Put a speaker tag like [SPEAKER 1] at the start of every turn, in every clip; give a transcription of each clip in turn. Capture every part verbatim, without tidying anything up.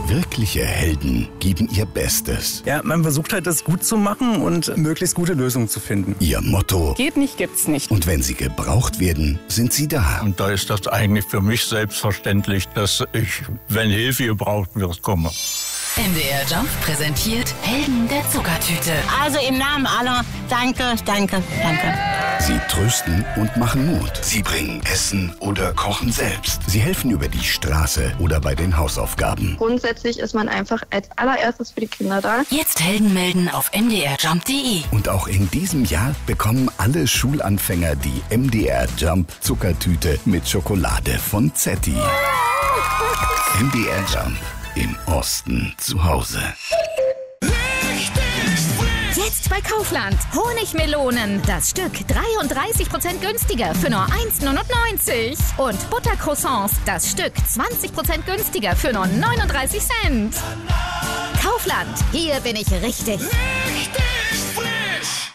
[SPEAKER 1] Wirkliche Helden geben ihr Bestes.
[SPEAKER 2] Ja, man versucht halt, das gut zu machen und möglichst gute Lösungen zu finden.
[SPEAKER 1] Ihr Motto:
[SPEAKER 3] Geht nicht, gibt's nicht.
[SPEAKER 1] Und wenn sie gebraucht werden, sind sie da.
[SPEAKER 4] Und da ist das eigentlich für mich selbstverständlich, dass ich, wenn Hilfe gebraucht wird, komme.
[SPEAKER 5] M D R Jump präsentiert Helden der Zuckertüte.
[SPEAKER 6] Also im Namen aller, danke, danke, danke.
[SPEAKER 1] Sie trösten und machen Mut. Sie bringen Essen oder kochen selbst. Sie helfen über die Straße oder bei den Hausaufgaben.
[SPEAKER 7] Grundsätzlich ist man einfach als allererstes für die Kinder da.
[SPEAKER 5] Jetzt Helden melden auf m d r jump punkt d e.
[SPEAKER 1] Und auch in diesem Jahr bekommen alle Schulanfänger die M D R Jump Zuckertüte mit Schokolade von Zetti. M D R Jump. Im Osten zu Hause.
[SPEAKER 8] Jetzt bei Kaufland. Honigmelonen. Das Stück dreiunddreißig Prozent günstiger für nur eins neunundneunzig. Und Buttercroissants. Das Stück zwanzig Prozent günstiger für nur neununddreißig Cent. Kaufland. Hier bin ich richtig. Richtig frisch.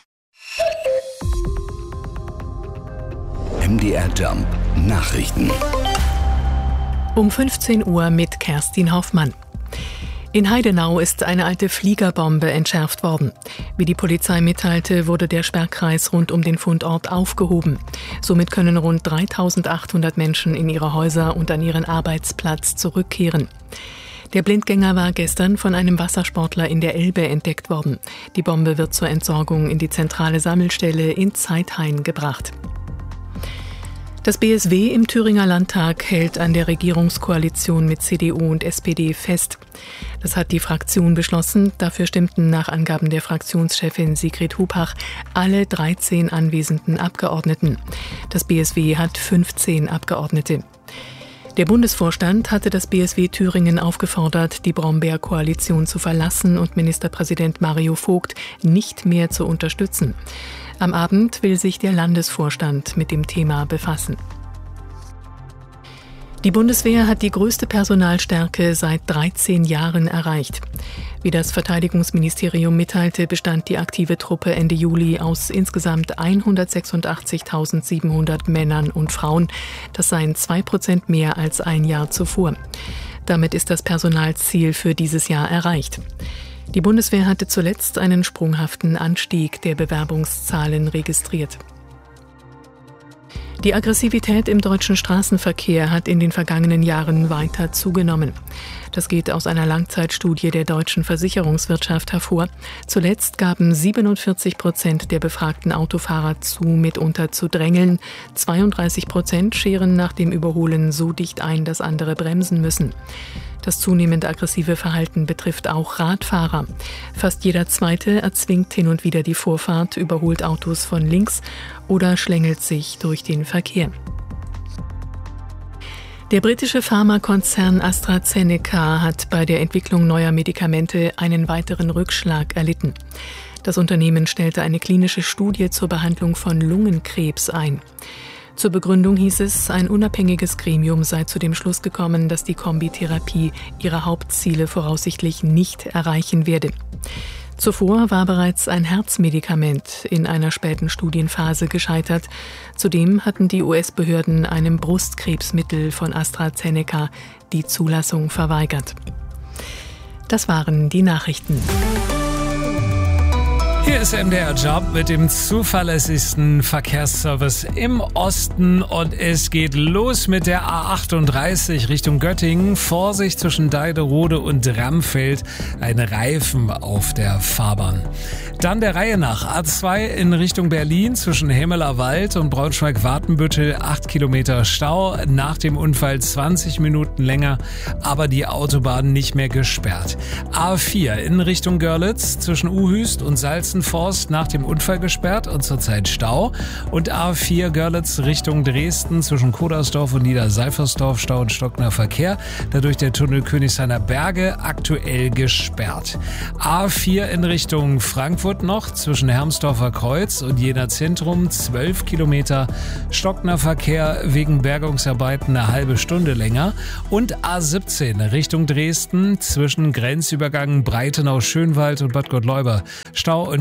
[SPEAKER 1] M D R Jump Nachrichten.
[SPEAKER 9] Um fünfzehn Uhr mit Kerstin Hoffmann. In Heidenau ist eine alte Fliegerbombe entschärft worden. Wie die Polizei mitteilte, wurde der Sperrkreis rund um den Fundort aufgehoben. Somit können rund dreitausendachthundert Menschen in ihre Häuser und an ihren Arbeitsplatz zurückkehren. Der Blindgänger war gestern von einem Wassersportler in der Elbe entdeckt worden. Die Bombe wird zur Entsorgung in die zentrale Sammelstelle in Zeithain gebracht. Das B S W im Thüringer Landtag hält an der Regierungskoalition mit C D U und S P D fest. Das hat die Fraktion beschlossen. Dafür stimmten nach Angaben der Fraktionschefin Sigrid Hupach alle dreizehn anwesenden Abgeordneten. Das B S W hat fünfzehn Abgeordnete. Der Bundesvorstand hatte das B S W Thüringen aufgefordert, die Brombeer-Koalition zu verlassen und Ministerpräsident Mario Vogt nicht mehr zu unterstützen. Am Abend will sich der Landesvorstand mit dem Thema befassen. Die Bundeswehr hat die größte Personalstärke seit dreizehn Jahren erreicht. Wie das Verteidigungsministerium mitteilte, bestand die aktive Truppe Ende Juli aus insgesamt hundertsechsundachtzigtausendsiebenhundert Männern und Frauen. Das seien zwei Prozent mehr als ein Jahr zuvor. Damit ist das Personalziel für dieses Jahr erreicht. Die Bundeswehr hatte zuletzt einen sprunghaften Anstieg der Bewerbungszahlen registriert. Die Aggressivität im deutschen Straßenverkehr hat in den vergangenen Jahren weiter zugenommen. Das geht aus einer Langzeitstudie der deutschen Versicherungswirtschaft hervor. Zuletzt gaben siebenundvierzig Prozent der befragten Autofahrer zu, mitunter zu drängeln. zweiunddreißig Prozent scheren nach dem Überholen so dicht ein, dass andere bremsen müssen. Das zunehmend aggressive Verhalten betrifft auch Radfahrer. Fast jeder Zweite erzwingt hin und wieder die Vorfahrt, überholt Autos von links oder schlängelt sich durch den Verkehr. Der britische Pharmakonzern AstraZeneca hat bei der Entwicklung neuer Medikamente einen weiteren Rückschlag erlitten. Das Unternehmen stellte eine klinische Studie zur Behandlung von Lungenkrebs ein. Zur Begründung hieß es, ein unabhängiges Gremium sei zu dem Schluss gekommen, dass die Kombitherapie ihre Hauptziele voraussichtlich nicht erreichen werde. Zuvor war bereits ein Herzmedikament in einer späten Studienphase gescheitert. Zudem hatten die U S-Behörden einem Brustkrebsmittel von AstraZeneca die Zulassung verweigert. Das waren die Nachrichten.
[SPEAKER 10] Hier ist M D R Job mit dem zuverlässigsten Verkehrsservice im Osten und es geht los mit der A achtunddreißig Richtung Göttingen. Vorsicht zwischen Deiderode und Ramfeld, ein Reifen auf der Fahrbahn. Dann der Reihe nach A zwei in Richtung Berlin zwischen Hemmelerwald und Braunschweig-Watenbüttel, acht Kilometer Stau. Nach dem Unfall zwanzig Minuten länger, aber die Autobahn nicht mehr gesperrt. A vier in Richtung Görlitz zwischen Uhüst und Salzenforst nach dem Unfall gesperrt und zurzeit Stau. Und A vier Görlitz Richtung Dresden zwischen Kodersdorf und Niederseifersdorf, Stau und stockender Verkehr. Dadurch der Tunnel Königshainer Berge aktuell gesperrt. A vier in Richtung Frankfurt noch zwischen Hermsdorfer Kreuz und Jena Zentrum, zwölf Kilometer. Stockender Verkehr wegen Bergungsarbeiten eine halbe Stunde länger. Und A siebzehn Richtung Dresden zwischen Grenzübergang Breitenau-Schönwald und Bad Gottleuba. Stau und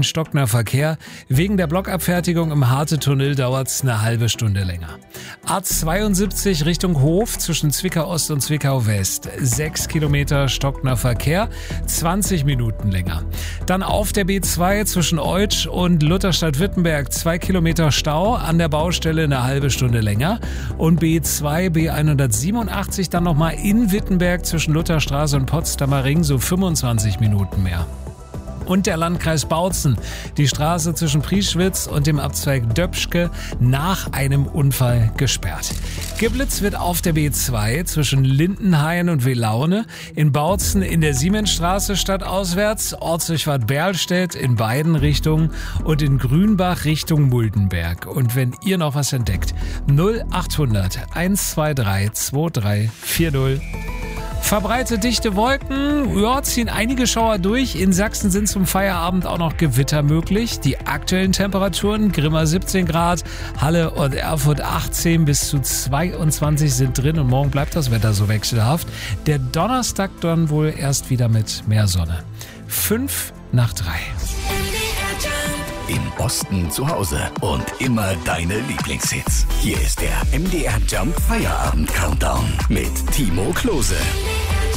[SPEAKER 10] stockender Verkehr. Wegen der Blockabfertigung im Harte-Tunnel dauert es eine halbe Stunde länger. A zweiundsiebzig Richtung Hof zwischen Zwickau Ost und Zwickau West. Sechs Kilometer stockender Verkehr, zwanzig Minuten länger. Dann auf der B zwei zwischen Eutsch und Lutherstadt-Wittenberg. Zwei Kilometer Stau, an der Baustelle eine halbe Stunde länger. Und B zwei, B hundertsiebenundachtzig dann nochmal in Wittenberg zwischen Lutherstraße und Potsdamer Ring, so fünfundzwanzig Minuten mehr. Und der Landkreis Bautzen, die Straße zwischen Prieschwitz und dem Abzweig Döpschke nach einem Unfall gesperrt. Geblitzt wird auf der B zwei zwischen Lindenhain und Welaune, in Bautzen in der Siemensstraße stadtauswärts, Ortsdurchfahrt Berlstedt in beiden Richtungen und in Grünbach Richtung Muldenberg. Und wenn ihr noch was entdeckt, null achthundert hundertzweiundzwanzig drei vier null. Verbreite dichte Wolken, ja, ziehen einige Schauer durch. In Sachsen sind zum Feierabend auch noch Gewitter möglich. Die aktuellen Temperaturen, Grimma siebzehn Grad, Halle und Erfurt achtzehn bis zu zweiundzwanzig sind drin und morgen bleibt das Wetter so wechselhaft. Der Donnerstag dann wohl erst wieder mit mehr Sonne. Fünf nach drei.
[SPEAKER 1] Im Osten zu Hause und immer deine Lieblingshits. Hier ist der M D R Jump Feierabend Countdown mit Timo Klose.